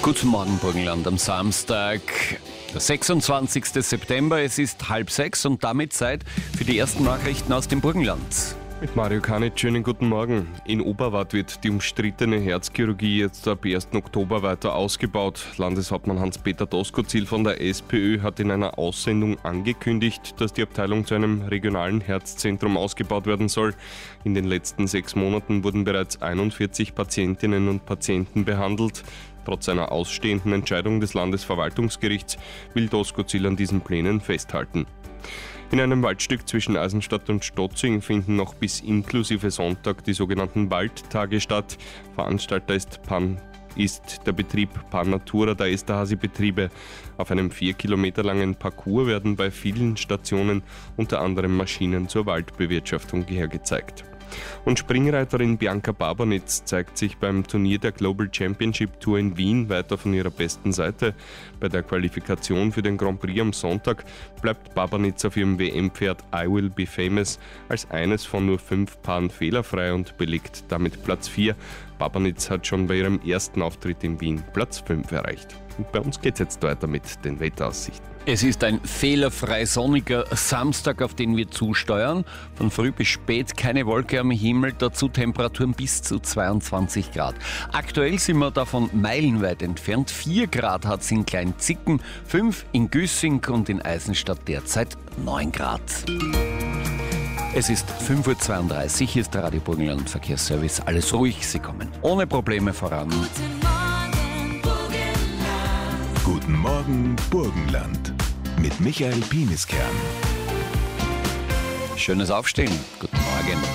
Guten Morgen, Burgenland, am Samstag, der 26. September. Es ist 5:30 und damit Zeit für die ersten Nachrichten aus dem Burgenland. Mit Mario Kanitsch, schönen guten Morgen. In Oberwart wird die umstrittene Herzchirurgie jetzt ab 1. Oktober weiter ausgebaut. Landeshauptmann Hans-Peter Doskozil von der SPÖ hat in einer Aussendung angekündigt, dass die Abteilung zu einem regionalen Herzzentrum ausgebaut werden soll. In den letzten 6 Monaten wurden bereits 41 Patientinnen und Patienten behandelt. Trotz einer ausstehenden Entscheidung des Landesverwaltungsgerichts will Doskozil an diesen Plänen festhalten. In einem Waldstück zwischen Eisenstadt und Stotzing finden noch bis inklusive Sonntag die sogenannten Waldtage statt. Veranstalter ist der Betrieb Pan Natura der Esterhazy-Betriebe. Auf einem 4 Kilometer langen Parcours werden bei vielen Stationen unter anderem Maschinen zur Waldbewirtschaftung hergezeigt. Und Springreiterin Bianca Barbanitz zeigt sich beim Turnier der Global Championship Tour in Wien weiter von ihrer besten Seite. Bei der Qualifikation für den Grand Prix am Sonntag bleibt Barbanitz auf ihrem WM-Pferd I Will Be Famous als eines von nur 5 Paaren fehlerfrei und belegt damit Platz 4. Barbanitz hat schon bei ihrem ersten Auftritt in Wien Platz 5 erreicht. Und bei uns geht's jetzt weiter mit den Wetteraussichten. Es ist ein fehlerfrei sonniger Samstag, auf den wir zusteuern. Von früh bis spät keine Wolke am Himmel, dazu Temperaturen bis zu 22 Grad. Aktuell sind wir davon meilenweit entfernt. 4 Grad hat es in Kleinzicken, 5 in Güssing und in Eisenstadt derzeit 9 Grad. Es ist 5:32 Uhr, hier ist der Radio Burgenland Verkehrsservice. Alles ruhig, Sie kommen ohne Probleme voran. Guten Morgen, Burgenland. Mit Michael Pieniskern. Schönes Aufstehen. Guten Morgen.